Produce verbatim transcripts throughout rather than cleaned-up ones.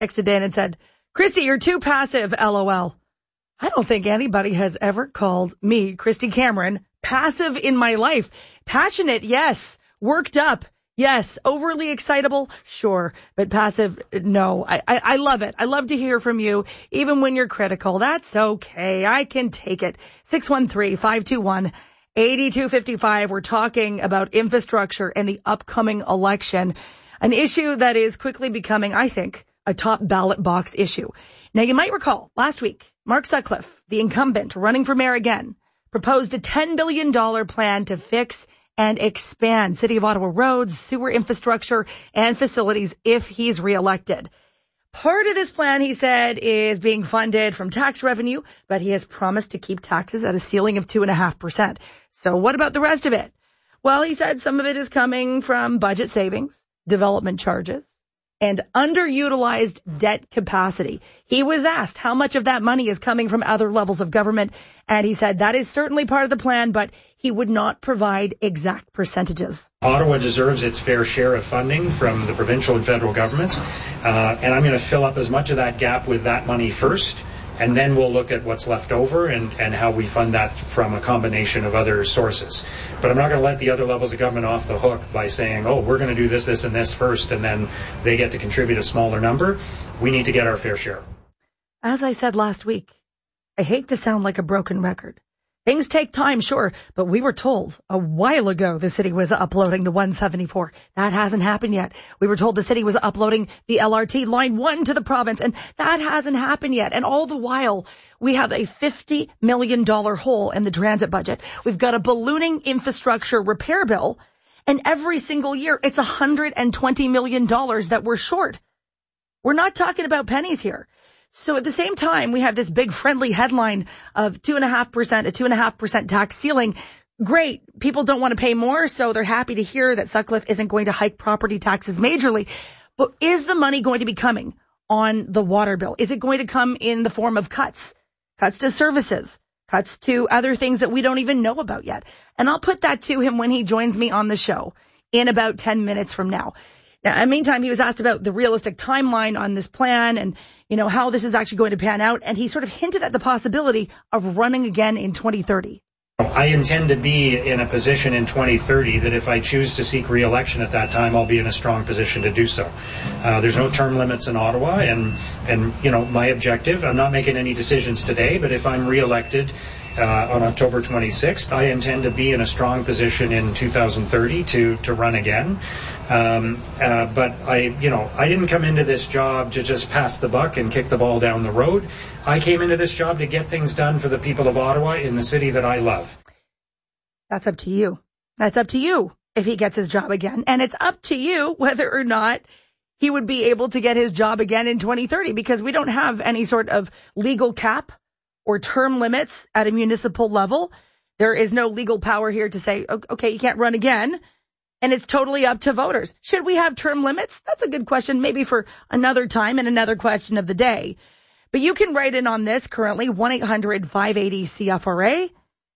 texted in and said, Christy, you're too passive, LOL. I don't think anybody has ever called me, Christy Cameron, passive in my life. Passionate, yes. Worked up, yes. Overly excitable, sure. But passive, no. I, I, I love it. I love to hear from you, even when you're critical. That's okay. I can take it. six one three, five two one, eight two five five. We're talking about infrastructure and the upcoming election, an issue that is quickly becoming, I think, a top ballot box issue. Now, you might recall last week, Mark Sutcliffe, the incumbent running for mayor again, proposed a ten billion dollars plan to fix and expand City of Ottawa roads, sewer infrastructure, and facilities if he's reelected. Part of this plan, he said, is being funded from tax revenue, but he has promised to keep taxes at a ceiling of two point five percent. So what about the rest of it? Well, he said some of it is coming from budget savings, development charges, and underutilized debt capacity. He was asked how much of that money is coming from other levels of government, and he said that is certainly part of the plan, but he would not provide exact percentages. Ottawa deserves its fair share of funding from the provincial and federal governments, uh, and I'm going to fill up as much of that gap with that money first, and then we'll look at what's left over and, and how we fund that from a combination of other sources. But I'm not going to let the other levels of government off the hook by saying, oh, we're going to do this, this, and this first, and then they get to contribute a smaller number. We need to get our fair share. As I said last week, I hate to sound like a broken record. Things take time, sure, but we were told a while ago the city was uploading the one seventy-four. That hasn't happened yet. We were told the city was uploading the L R T line one to the province, and that hasn't happened yet. And all the while, we have a fifty million dollars hole in the transit budget. We've got a ballooning infrastructure repair bill, and every single year, it's one hundred twenty million dollars that we're short. We're not talking about pennies here. So at the same time, we have this big friendly headline of two and a half percent, a two and a half percent tax ceiling. Great. People don't want to pay more, so they're happy to hear that Sutcliffe isn't going to hike property taxes majorly. But is the money going to be coming on the water bill? Is it going to come in the form of cuts? Cuts to services, cuts to other things that we don't even know about yet. And I'll put that to him when he joins me on the show in about ten minutes from now. Now, in the meantime, he was asked about the realistic timeline on this plan and, you know, how this is actually going to pan out. And he sort of hinted at the possibility of running again in twenty thirty. I intend to be in a position in twenty thirty that if I choose to seek re-election at that time, I'll be in a strong position to do so. Uh, there's no term limits in Ottawa, and, and you know, my objective, I'm not making any decisions today, but if I'm re-elected uh, on October twenty-sixth, I intend to be in a strong position in two thousand thirty to, to run again. Um, uh, but I, you know, I didn't come into this job to just pass the buck and kick the ball down the road. I came into this job to get things done for the people of Ottawa in the city that I love. That's up to you. That's up to you if he gets his job again. And it's up to you whether or not he would be able to get his job again in twenty thirty, because we don't have any sort of legal cap or term limits at a municipal level. There is no legal power here to say, okay, you can't run again. And it's totally up to voters. Should we have term limits? That's a good question, maybe for another time and another question of the day. But you can write in on this currently, one eight hundred five eight zero C F R A.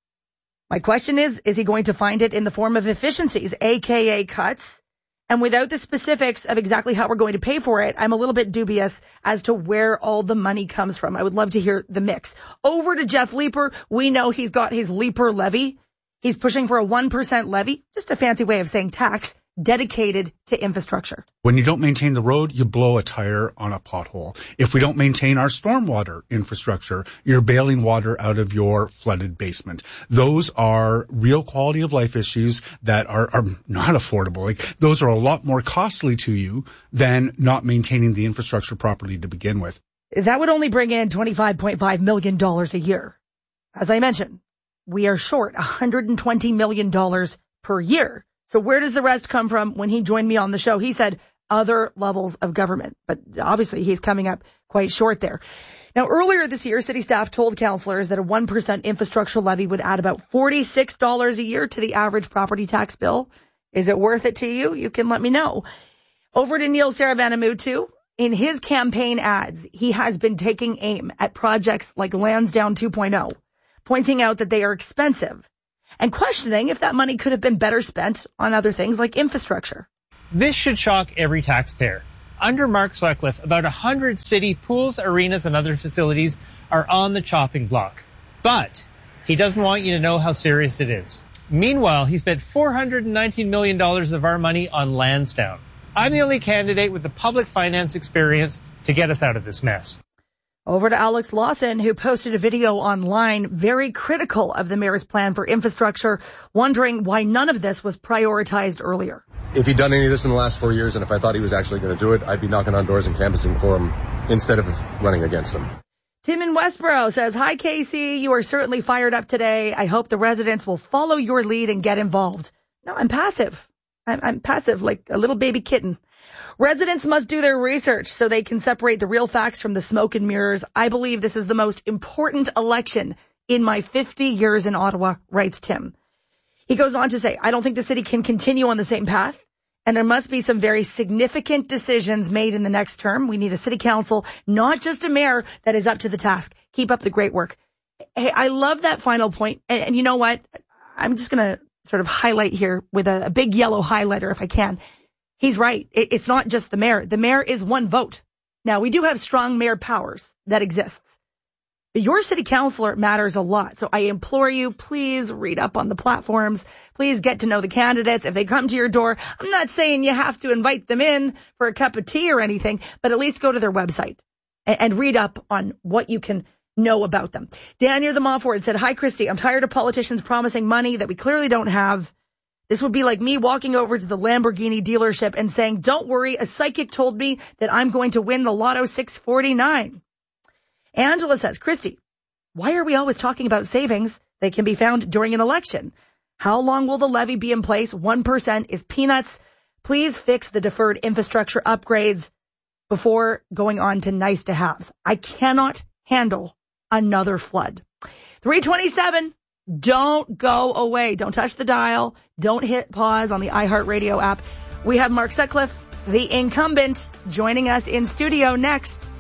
My question is, is he going to find it in the form of efficiencies, a k a cuts? And without the specifics of exactly how we're going to pay for it, I'm a little bit dubious as to where all the money comes from. I would love to hear the mix. Over to Jeff Leeper. We know he's got his Leeper levy. He's pushing for a one percent levy, just a fancy way of saying tax, dedicated to infrastructure. When you don't maintain the road, you blow a tire on a pothole. If we don't maintain our stormwater infrastructure, you're bailing water out of your flooded basement. Those are real quality of life issues that are, are not affordable. Like, those are a lot more costly to you than not maintaining the infrastructure properly to begin with. That would only bring in twenty-five point five million dollars a year. As I mentioned, we are short one hundred twenty million dollars per year. So where does the rest come from? When he joined me on the show, he said other levels of government. But obviously he's coming up quite short there. Now, earlier this year, city staff told councillors that a one percent infrastructure levy would add about forty-six dollars a year to the average property tax bill. Is it worth it to you? You can let me know. Over to Neil Saravanamuthu. In his campaign ads, he has been taking aim at projects like Lansdowne two point oh, pointing out that they are expensive and questioning if that money could have been better spent on other things like infrastructure. This should shock every taxpayer. Under Mark Sutcliffe, about one hundred city pools, arenas, and other facilities are on the chopping block. But he doesn't want you to know how serious it is. Meanwhile, he spent four hundred nineteen million dollars of our money on Lansdowne. I'm the only candidate with the public finance experience to get us out of this mess. Over to Alex Lawson, who posted a video online very critical of the mayor's plan for infrastructure, wondering why none of this was prioritized earlier. If he'd done any of this in the last four years, and if I thought he was actually going to do it, I'd be knocking on doors and canvassing for him instead of running against him. Tim in Westboro says, hi, Casey. You are certainly fired up today. I hope the residents will follow your lead and get involved. No, I'm passive. I'm, I'm passive like a little baby kitten. Residents must do their research so they can separate the real facts from the smoke and mirrors. I believe this is the most important election in my fifty years in Ottawa, writes Tim. He goes on to say, I don't think the city can continue on the same path, and there must be some very significant decisions made in the next term. We need a city council, not just a mayor that is up to the task. Keep up the great work. Hey, I love that final point. And, and you know what? I'm just going to sort of highlight here with a, a big yellow highlighter if I can. He's right. It, it's not just the mayor. The mayor is one vote. Now, we do have strong mayor powers that exists. But your city councilor matters a lot. So I implore you, please read up on the platforms. Please get to know the candidates. If they come to your door, I'm not saying you have to invite them in for a cup of tea or anything, but at least go to their website and, and read up on what you can know about them. Daniel the Mofford said, hi, Christy. I'm tired of politicians promising money that we clearly don't have. This would be like me walking over to the Lamborghini dealership and saying, don't worry, a psychic told me that I'm going to win the Lotto six forty-nine. Angela says, Christy, why are we always talking about savings that can be found during an election? How long will the levy be in place? one percent is peanuts. Please fix the deferred infrastructure upgrades before going on to nice to haves. I cannot handle another flood. three twenty-seven. Don't go away. Don't touch the dial. Don't hit pause on the iHeartRadio app. We have Mark Sutcliffe, the incumbent, joining us in studio next.